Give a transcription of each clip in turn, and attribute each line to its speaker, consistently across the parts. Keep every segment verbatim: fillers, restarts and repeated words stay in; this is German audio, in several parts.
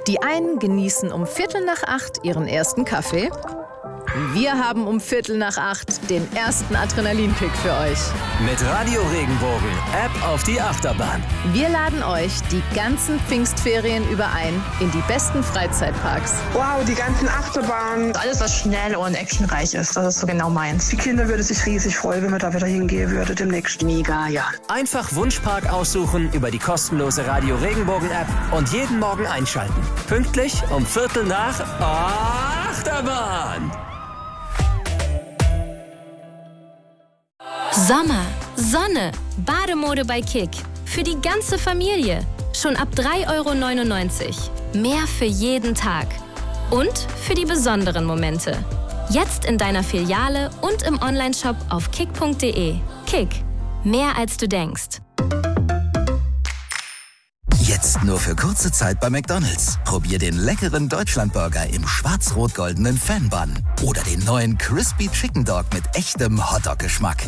Speaker 1: Die einen genießen um Viertel nach acht ihren ersten Kaffee. Wir haben um Viertel nach acht den ersten Adrenalinkick für euch.
Speaker 2: Mit Radio Regenbogen, App auf die Achterbahn.
Speaker 1: Wir laden euch die ganzen Pfingstferien über ein in die besten Freizeitparks.
Speaker 3: Wow, die ganzen Achterbahnen.
Speaker 4: Alles, was schnell und actionreich ist, das ist so genau meins.
Speaker 3: Die Kinder würden sich riesig freuen, wenn wir da wieder hingehen würden demnächst.
Speaker 4: Mega, ja.
Speaker 2: Einfach Wunschpark aussuchen über die kostenlose Radio Regenbogen App und jeden Morgen einschalten. Pünktlich um Viertel nach Achterbahn.
Speaker 5: Sommer, Sonne, Bademode bei Kick. Für die ganze Familie. Schon ab drei Euro neunundneunzig. Mehr für jeden Tag. Und für die besonderen Momente. Jetzt in deiner Filiale und im Onlineshop auf kick punkt de. Kick. Mehr als du denkst.
Speaker 6: Jetzt nur für kurze Zeit bei McDonald's. Probier den leckeren Deutschlandburger im schwarz-rot-goldenen Fan-Bun. Oder den neuen Crispy Chicken Dog mit echtem Hotdog-Geschmack.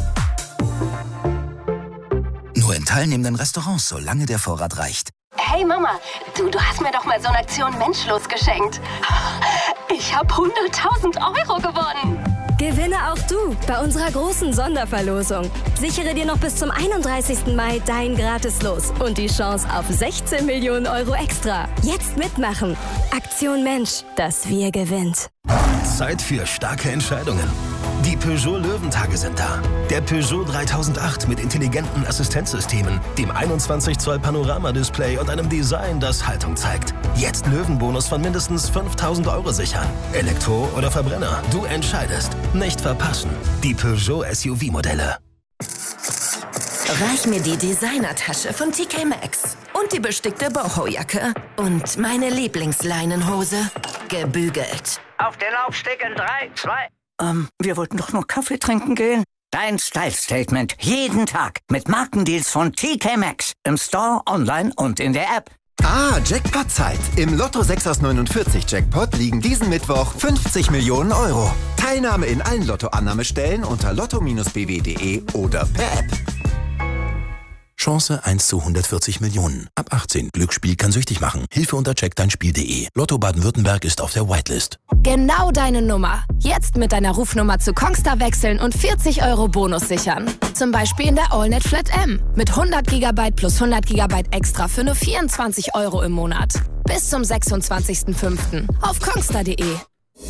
Speaker 6: Nur in teilnehmenden Restaurants, solange der Vorrat reicht.
Speaker 7: Hey Mama, du, du hast mir doch mal so eine Aktion Menschlos geschenkt. Ich habe hunderttausend Euro gewonnen.
Speaker 8: Gewinne auch du bei unserer großen Sonderverlosung. Sichere dir noch bis zum einunddreißigsten Mai dein Gratis-Los und die Chance auf sechzehn Millionen Euro extra. Jetzt mitmachen. Aktion Mensch, das Wir gewinnt.
Speaker 9: Zeit für starke Entscheidungen. Die Peugeot Löwentage sind da. Der Peugeot dreitausendacht mit intelligenten Assistenzsystemen, dem einundzwanzig Zoll Panoramadisplay und einem Design, das Haltung zeigt. Jetzt Löwenbonus von mindestens fünftausend Euro sichern. Elektro oder Verbrenner, du entscheidest. Nicht verpassen. Die Peugeot S U V-Modelle.
Speaker 10: Reich mir die Designertasche von T K Maxx und die bestickte Boho-Jacke und meine Lieblingsleinenhose, gebügelt.
Speaker 11: Auf den Laufsteg in drei, zwei...
Speaker 12: Ähm, wir wollten doch nur Kaffee trinken gehen.
Speaker 11: Dein Style-Statement. Jeden Tag. Mit Markendeals von T K Maxx. Im Store, online und in der App.
Speaker 13: Ah, Jackpot-Zeit. Im Lotto sechs aus neunundvierzig Jackpot liegen diesen Mittwoch fünfzig Millionen Euro. Teilnahme in allen Lotto-Annahmestellen unter lotto Bindestrich b w punkt de oder per App.
Speaker 14: Chance eins zu hundertvierzig Millionen. Ab achtzehn. Glücksspiel kann süchtig machen. Hilfe unter check dein Spiel punkt de. Lotto Baden-Württemberg ist auf der Whitelist.
Speaker 5: Genau deine Nummer. Jetzt mit deiner Rufnummer zu Kongstar wechseln und vierzig Euro Bonus sichern. Zum Beispiel in der AllNet Flat M. Mit hundert Gigabyte plus hundert Gigabyte extra für nur vierundzwanzig Euro im Monat. Bis zum sechsundzwanzigsten fünften auf kongstar punkt de.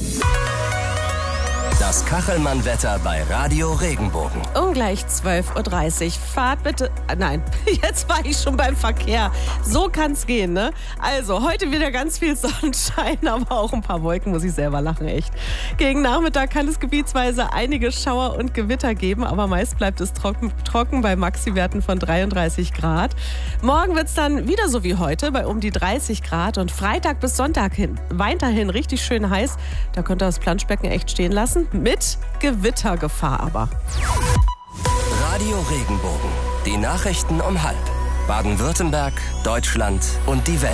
Speaker 2: Das Kachelmann-Wetter bei Radio Regenbogen.
Speaker 15: Ungleich zwölf Uhr dreißig. Fahrt bitte... Nein, jetzt war ich schon beim Verkehr. So kann's gehen, ne? Also, heute wieder ganz viel Sonnenschein, aber auch ein paar Wolken, muss ich selber lachen, echt. Gegen Nachmittag kann es gebietsweise einige Schauer und Gewitter geben, aber meist bleibt es trocken, trocken bei Maxiwerten von dreiunddreißig Grad. Morgen wird's dann wieder so wie heute, bei um die dreißig Grad und Freitag bis Sonntag hin. Weiterhin richtig schön heiß. Da könnt ihr das Planschbecken echt stehen lassen. Mit Gewittergefahr aber.
Speaker 2: Radio Regenbogen. Die Nachrichten um halb. Baden-Württemberg, Deutschland und die Welt.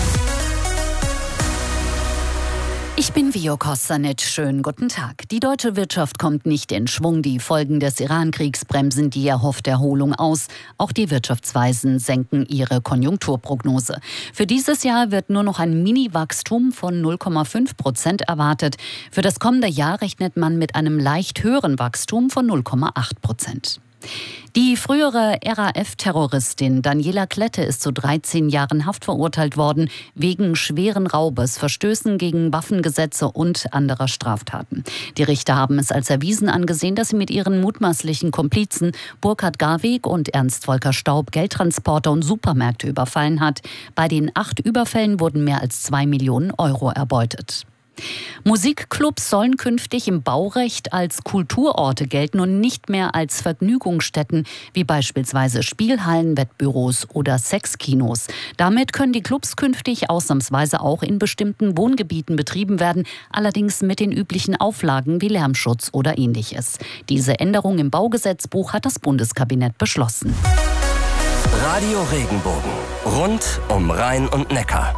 Speaker 16: Ich bin Vio Kostanic. Schönen guten Tag. Die deutsche Wirtschaft kommt nicht in Schwung. Die Folgen des Iran-Kriegs bremsen die erhoffte Erholung aus. Auch die Wirtschaftsweisen senken ihre Konjunkturprognose. Für dieses Jahr wird nur noch ein Mini-Wachstum von null Komma fünf Prozent erwartet. Für das kommende Jahr rechnet man mit einem leicht höheren Wachstum von null Komma acht Prozent. Die frühere R A F-Terroristin Daniela Klette ist zu dreizehn Jahren Haft verurteilt worden, wegen schweren Raubes, Verstößen gegen Waffengesetze und anderer Straftaten. Die Richter haben es als erwiesen angesehen, dass sie mit ihren mutmaßlichen Komplizen Burkhard Garweg und Ernst Volker Staub Geldtransporter und Supermärkte überfallen hat. Bei den acht Überfällen wurden mehr als zwei Millionen Euro erbeutet. Musikclubs sollen künftig im Baurecht als Kulturorte gelten und nicht mehr als Vergnügungsstätten wie beispielsweise Spielhallen, Wettbüros oder Sexkinos. Damit können die Clubs künftig ausnahmsweise auch in bestimmten Wohngebieten betrieben werden, allerdings mit den üblichen Auflagen wie Lärmschutz oder Ähnliches. Diese Änderung im Baugesetzbuch hat das Bundeskabinett beschlossen.
Speaker 2: Radio Regenbogen. Rund um Rhein und Neckar.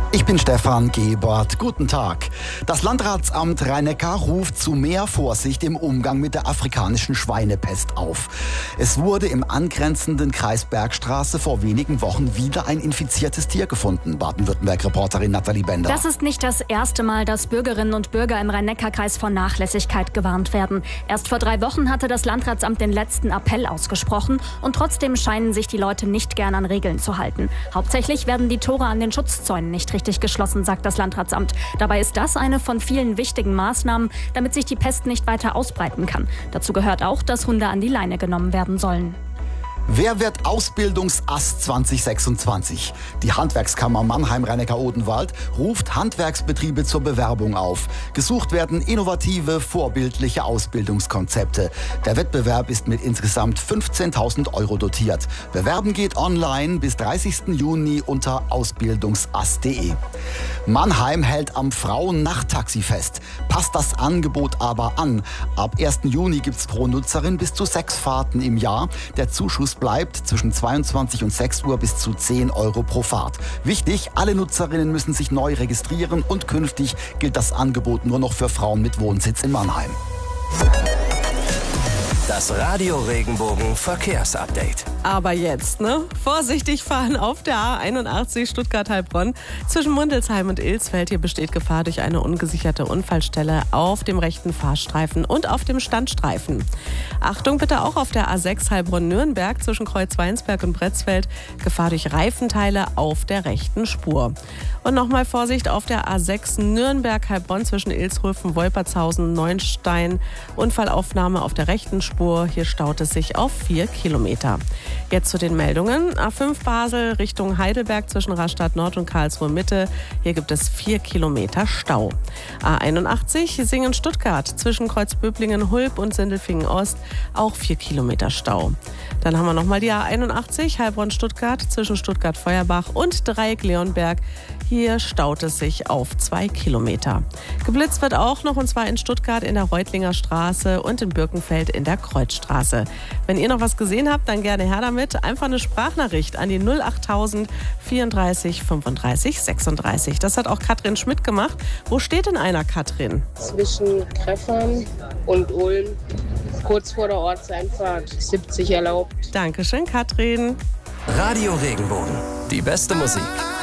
Speaker 17: Ich bin Stefan Gebert. Guten Tag. Das Landratsamt Rhein-Neckar ruft zu mehr Vorsicht im Umgang mit der afrikanischen Schweinepest auf. Es wurde im angrenzenden Kreis Bergstraße vor wenigen Wochen wieder ein infiziertes Tier gefunden. Baden-Württemberg-Reporterin Nathalie Bender.
Speaker 18: Das ist nicht das erste Mal, dass Bürgerinnen und Bürger im Rhein-Neckar-Kreis vor Nachlässigkeit gewarnt werden. Erst vor drei Wochen hatte das Landratsamt den letzten Appell ausgesprochen und trotzdem scheinen sich die Leute nicht gern an Regeln zu halten. Hauptsächlich werden die Tore an den Schutzzäunen nicht richtig geschlossen, sagt das Landratsamt. Dabei ist das eine von vielen wichtigen Maßnahmen, damit sich die Pest nicht weiter ausbreiten kann. Dazu gehört auch, dass Hunde an die Leine genommen werden sollen.
Speaker 17: Wer wird Ausbildungsass zwanzig sechsundzwanzig? Die Handwerkskammer Mannheim-Rhein-Neckar-Odenwald ruft Handwerksbetriebe zur Bewerbung auf. Gesucht werden innovative, vorbildliche Ausbildungskonzepte. Der Wettbewerb ist mit insgesamt fünfzehntausend Euro dotiert. Bewerben geht online bis dreißigsten Juni unter ausbildungsass punkt de. Mannheim hält am Frauen-Nachttaxi fest. Passt das Angebot aber an. Ab ersten Juni gibt es pro Nutzerin bis zu sechs Fahrten im Jahr. Der Zuschuss bleibt zwischen zweiundzwanzig und sechs Uhr bis zu zehn Euro pro Fahrt. Wichtig, alle Nutzerinnen müssen sich neu registrieren und künftig gilt das Angebot nur noch für Frauen mit Wohnsitz in Mannheim.
Speaker 2: Das Radio Regenbogen Verkehrsupdate.
Speaker 15: Aber jetzt, ne? Vorsichtig fahren auf der A einundachtzig Stuttgart-Heilbronn. Zwischen Mundelsheim und Ilsfeld. Hier besteht Gefahr durch eine ungesicherte Unfallstelle auf dem rechten Fahrstreifen und auf dem Standstreifen. Achtung bitte auch auf der A sechs Heilbronn-Nürnberg zwischen Kreuzweinsberg und Bretzfeld. Gefahr durch Reifenteile auf der rechten Spur. Und nochmal Vorsicht auf der A sechs Nürnberg-Heilbronn zwischen Ilshofen, Wolpertshausen, Neunstein. Unfallaufnahme auf der rechten Spur. Hier staut es sich auf vier Kilometer. Jetzt zu den Meldungen. A fünf Basel Richtung Heidelberg zwischen Rastatt Nord und Karlsruhe Mitte. Hier gibt es vier Kilometer Stau. A einundachtzig Singen Stuttgart zwischen Kreuzböblingen, Hulb und Sindelfingen Ost. Auch vier Kilometer Stau. Dann haben wir nochmal die A einundachtzig Heilbronn Stuttgart zwischen Stuttgart Feuerbach und Dreieck Leonberg. Hier staut es sich auf zwei Kilometer. Geblitzt wird auch noch, und zwar in Stuttgart in der Reutlinger Straße und in Birkenfeld in der Kreuzstraße. Wenn ihr noch was gesehen habt, dann gerne her damit. Einfach eine Sprachnachricht an die null achttausend vierunddreißig fünfunddreißig sechsunddreißig. Das hat auch Katrin Schmidt gemacht. Wo steht denn einer, Katrin?
Speaker 19: Zwischen Kreffern und Ulm, kurz vor der Ortseinfahrt, siebzig erlaubt.
Speaker 15: Dankeschön, Katrin.
Speaker 2: Radio Regenbogen, die beste Musik.